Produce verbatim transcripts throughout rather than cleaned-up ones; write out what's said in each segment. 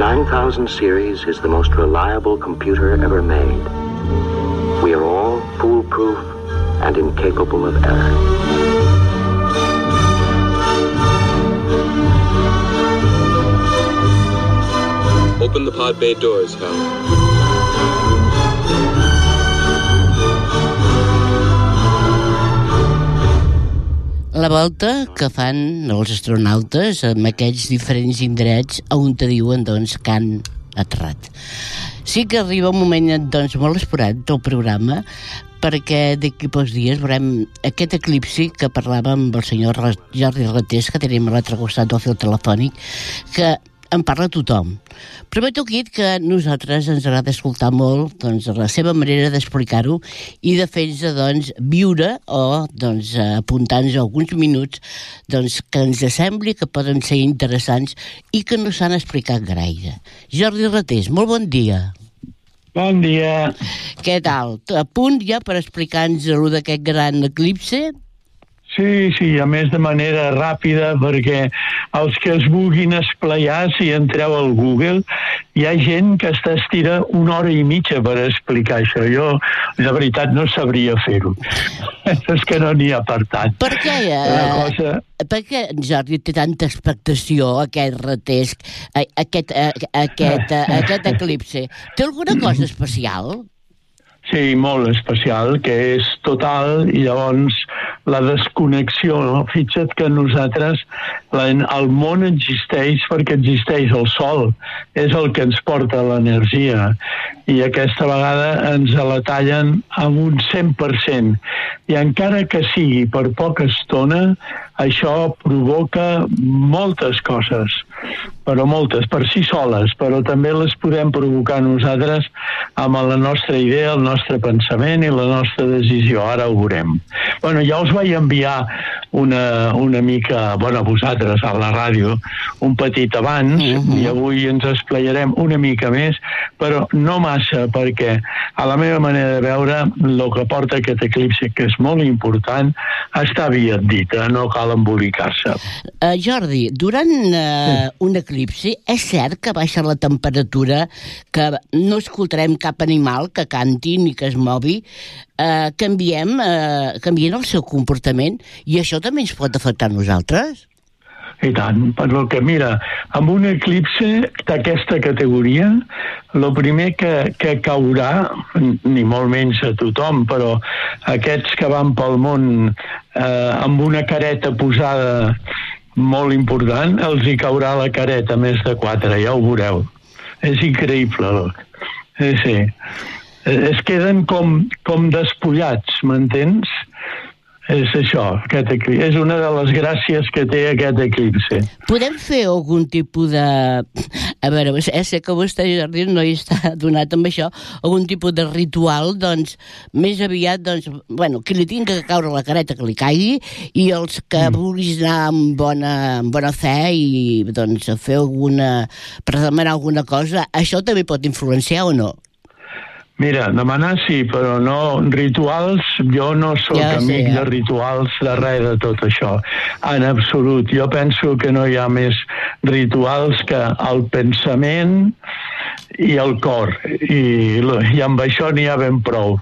nine thousand series is the most reliable computer ever made. We are all foolproof and incapable of error. Open the pod bay doors, Hal. La volta que fan els astronautes amb aquests diferents indrets on te diuen doncs, que han aterrat. Sí que arriba un moment doncs, molt esperat del programa, perquè d'aquí pocs dies veurem aquest eclipsi que parlàvem amb el senyor Jordi Ratés, que tenim a l'altre costat del fil telefònic, que en parla tothom. Però m'he toquit que nosaltres ens agrada escoltar molt doncs, la seva manera d'explicar-ho i de fer-nos doncs, viure o doncs, apuntar-nos alguns minuts doncs, que ens sembli que poden ser interessants i que no s'han explicat gaire. Jordi Ratés, molt bon dia. Bon dia. Què tal? A punt ja per explicar-nos allò d'aquest gran eclipse? Sí, sí, a més de manera ràpida, perquè els que es vulguin esplaiar, si entreu al Google, hi ha gent que està estira una hora i mitja per explicar això. Jo, de veritat, no sabria fer-ho. És que no n'hi ha per tant. Per què, eh, cosa... per què Jordi té tanta expectació, aquest Ratés, aquest, aquest, aquest eclipse? Té alguna cosa especial? Sí, molt especial, que és total, i llavors la desconnexió, no? Fixa't que nosaltres, el món existeix perquè existeix el sol, és el que ens porta l'energia, i aquesta vegada ens la tallen amb un cent per cent, i encara que sigui per poca estona, això provoca moltes coses, però moltes, per si soles, però també les podem provocar nosaltres amb la nostra idea, el nostre pensament i la nostra decisió. Ara ho veurem. Bueno, ja us vaig enviar una, una mica, bueno, a vosaltres, a la ràdio, un petit abans, uh-huh. I avui ens esplaiarem una mica més, però no massa, perquè a la meva manera de veure, el que porta aquest eclipsi, que és molt important, està aviat dit, eh? No cal embolicar-se. Uh, Jordi, durant uh, un eclipsi, és cert que baixa la temperatura, que no escoltarem cap animal que canti ni que es movi, uh, canviem, uh, canviem el seu comportament, i això també ens pot afectar a nosaltres? I tant, perquè mira, amb un eclipse d'aquesta categoria, el primer que, que caurà, ni molt menys a tothom, però aquests que van pel món eh, amb una careta posada molt important, els hi caurà la careta més de quatre, ja ho veureu. És increïble. Sí, sí. Es queden com, com despullats, m'entens? És això, aquest eclipse. És una de les gràcies que té aquest eclipse. Podem fer algun tipus de... A veure, sé que vostè, Jordi, no hi està donat amb això, algun tipus de ritual, doncs, més aviat, doncs, bueno, que li tingui que caure la careta que li caigui, i els que mm. vulguis anar amb bona, amb bona fe i, doncs, fer alguna... per demanar alguna cosa, això també pot influenciar o no? Mira, demanar sí, però no rituals, jo no sóc ja amic sé, ja. de rituals de res de tot això, en absolut. Jo penso que no hi ha més rituals que el pensament i el cor, i, i amb això n'hi ha ben prou.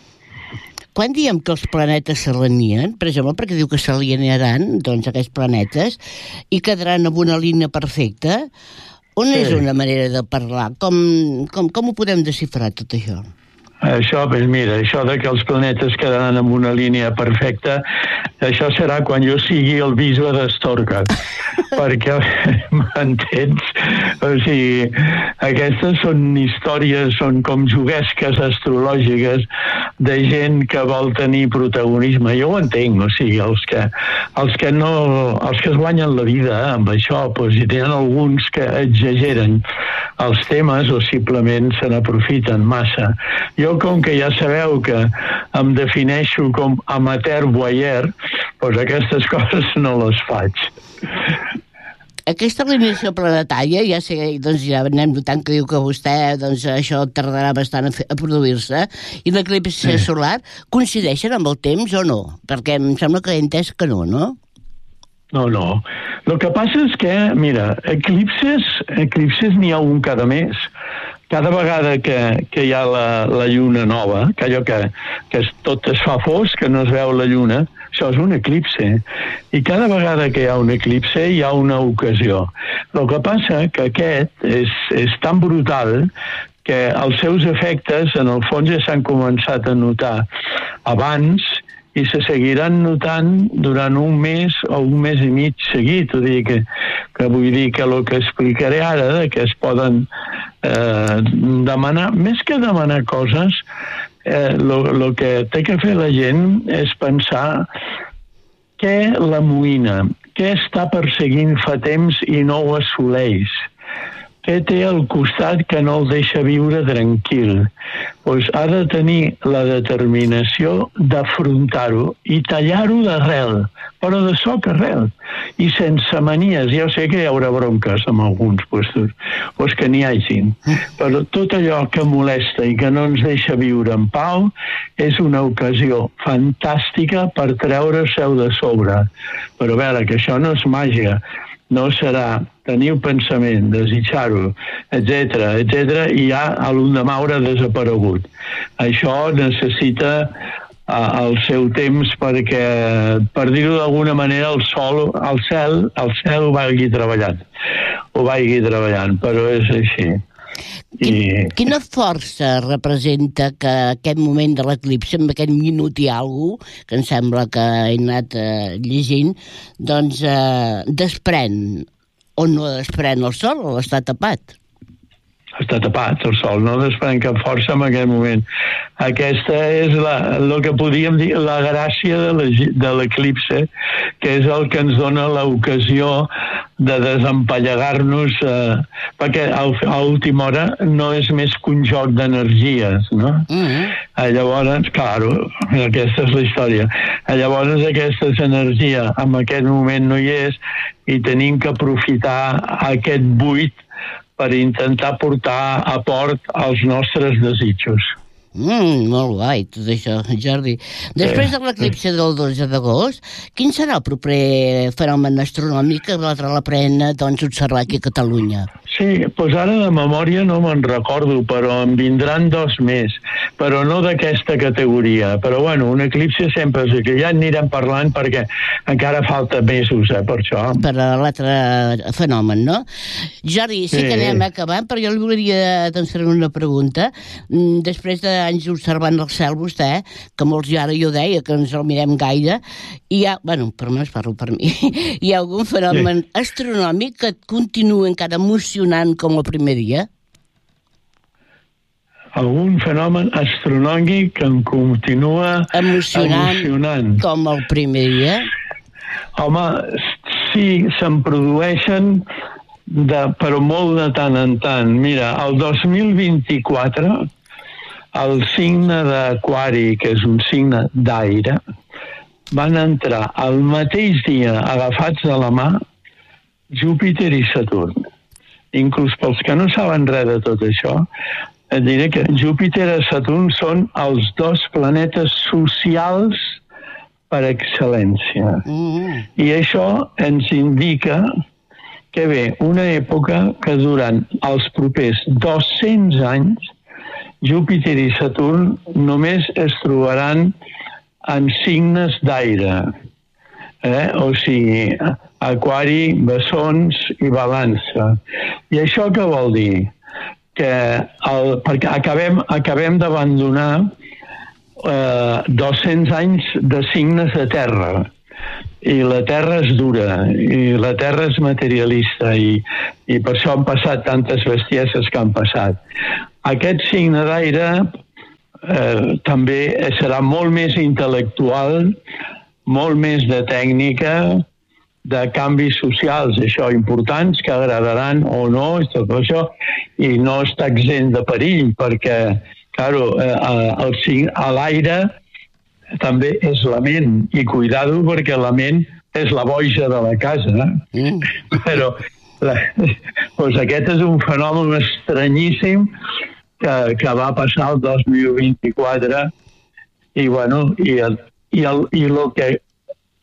Quan diem que els planetes s'alineen, per exemple, perquè diu que s'alinearan, doncs, aquests planetes, i quedaran en una línia perfecta, on sí. És una manera de parlar? Com, com, com ho podem desxifrar, tot això? Això, doncs mira, això de que els planetes quedaran en una línia perfecta, això serà quan jo sigui el bisbe d'Astorga. Perquè, m'entens? O sigui, aquestes són històries, són com juguesques astrològiques de gent que vol tenir protagonisme. Jo ho entenc, o sigui, els que, els que, no, els que es guanyen la vida eh, amb això, doncs hi tenen alguns que exageren els temes o simplement se n'aprofiten massa. Jo, com que ja sabeu que em defineixo com amateur voyeur, doncs aquestes coses no les faig. Aquesta alineació planetària, ja sé, doncs ja anem notant que diu que vostè, doncs això tardarà bastant a, fer, a produir-se, i l'eclipsi solar coincideixen amb el temps o no? Perquè em sembla que he entès que no, no? no, no. El que passa és que, mira, eclipses, eclipses n'hi ha un cada mes. Cada vegada que, que hi ha la, la lluna nova, que allò que, que es, tot es fa fosc, que no es veu la lluna, això és un eclipse. I cada vegada que hi ha un eclipse hi ha una ocasió. El que passa que aquest és, és tan brutal que els seus efectes, en el fons, ja s'han començat a notar abans i se seguiran notant durant un mes o un mes i mig seguit. Vull dir que, que vull dir que el que explicaré ara, de que es poden eh, demanar, més que demanar coses, eh, lo, lo que té que fer la gent és pensar què l'amoïna, què està perseguint fa temps i no ho assoleix. Què té al costat que no el deixa viure tranquil? Pues ha de tenir la determinació d'afrontar-ho i tallar-ho d'arrel, però de soc arrel, i sense manies. Ja sé que hi haurà bronques amb alguns puestos, pues que n'hi hagin, però tot allò que molesta i que no ens deixa viure en pau és una ocasió fantàstica per treure-se-ho de sobre. Però a veure, que això no és màgia, no serà tenir un pensament, desitjar-ho, etcètera, etcètera, i ja a l'endemà haurà desaparegut. Això necessita uh, el seu temps perquè, per dir-ho d'alguna manera, el sol, el cel, el cel ho vagi treballant, ho vagi treballant, però és així. Quin, I... Quina força representa que aquest moment de l'eclipse, amb aquest minut i alguna cosa, que em sembla que he anat eh, llegint, doncs eh, desprèn o no desprèn el sol o està tapat? Està tapat, el sol no desprèn cap força en aquest moment. Aquesta és la, el que podríem dir la gràcia de l'eclipse, que és el que ens dona l'ocasió de desempallegar-nos, eh, perquè a, a última hora no és més que un joc d'energies, no? Mm-hmm. Llavors, claro, aquesta és la història. Llavors aquesta energia en aquest moment no hi és i tenim que aprofitar aquest buit per intentar portar a port els nostres desitjos. Mm, molt guai, tot això, Jordi. Després de l'eclipse del dotze d'agost, quin serà el proper fenomen astronòmic que valdrà la pena doncs, observar aquí a Catalunya? Sí, doncs ara de memòria no me'n recordo, però en vindran dos més, però no d'aquesta categoria. Però bueno, un eclipse sempre és que ja anirem parlant perquè encara falta mesos, eh, per això. Per a l'altre fenomen, no? Jordi, sí, sí que anem acabant, però jo li volia doncs, fer una pregunta. Després d'anys observant el cel, vostè, que molts ja ara jo deia que ens el mirem gaire, hi ha, bueno, per mi parlo per mi, hi ha algun fenomen sí. astronòmic que et continua encara emocionant com el primer dia? Algun fenomen astronòmic que em continua emocionant, emocionant. Com el primer dia? Home, sí, se'n produeixen, de, però molt de tant en tant. Mira, el dos mil vint-i-quatre, el signe d'Aquari, que és un signe d'aire, van entrar el mateix dia, agafats de la mà, Júpiter i Saturn. Inclús pels que no saben res de tot això, et diré que Júpiter i Saturn són els dos planetes socials per excel·lència. Mm-hmm. I això ens indica que ve una època que durant els propers dos-cents anys Júpiter i Saturn només es trobaran en signes d'aire. Eh? O sigui, Aquari, Bessons i Balança. I això què vol dir? Que el, perquè acabem, acabem d'abandonar eh, dos-cents anys de signes de terra. I la terra és dura, i la terra és materialista, i, i per això han passat tantes bestieses que han passat. Aquest signe d'aire eh, també serà molt més intel·lectual, molt més de tècnica, de canvis socials, això, importants, que agradaran o no, tot això, i no està exempt de perill, perquè, claro, eh, el signe, a l'aire també és la ment, i cuidado perquè la ment és la boja de la casa, mm. però la, doncs aquest és un fenomen estranyíssim que, que va passar el dos mil vint-i-quatre i bueno, i el, i el, i lo que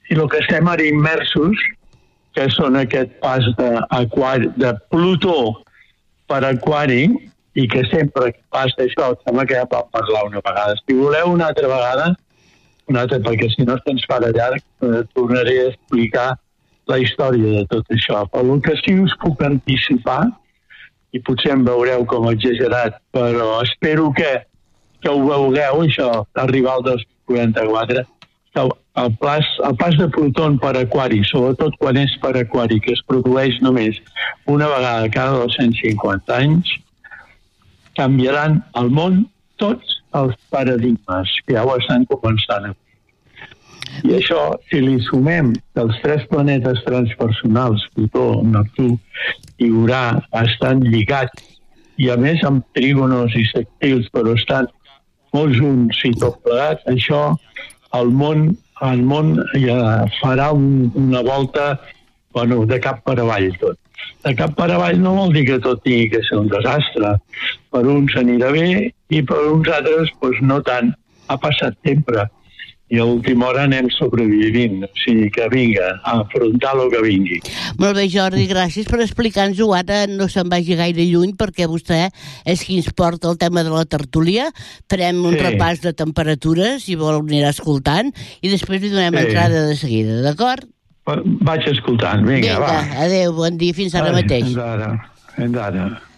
i el que estem ara immersos, que són aquest pas de, de Plutó per aquari, i que sempre que passa això, sembla que ja vam parlar una vegada. Si voleu una altra vegada, una altra, perquè si no se'ns farà llarg, eh, tornaré a explicar la història de tot això. Per el que sí us puc anticipar, i potser em veureu com exagerat, però espero que, que ho veureu, això, arribar al dos mil quaranta-quatre, el pas, el pas de Plutó per aquari, sobretot quan és per aquari, que es produeix només una vegada cada dos-cents cinquanta anys, canviaran al món tots els paradigmes que ja ho estan començant a fer. I això, si li sumem que els tres planetes transpersonals, Plutó, Neptú i Urà, estan lligats, i a més amb trígonos i sextils, però estan molt junts i tot plegat, això el món, el món ja farà un, una volta, bueno, de cap per avall tot. De cap per avall no vol dir que tot tingui que ser un desastre. Per uns anirà bé i per uns altres doncs no tant. Ha passat sempre. I a última hora anem sobrevivint. O sigui que vinga, a afrontar el que vingui. Molt bé, Jordi, gràcies per explicar-nos-ho. Ara no se'n vagi gaire lluny perquè vostè és qui ens porta el tema de la tertúlia. Farem un sí. repàs de temperatures, si vol anirà escoltant, i després li donem sí. entrada de seguida, d'acord? Vaig escoltant, vinga, vinga va. Adéu, bon dia, fins ara mateix. Fins ara, fins ara.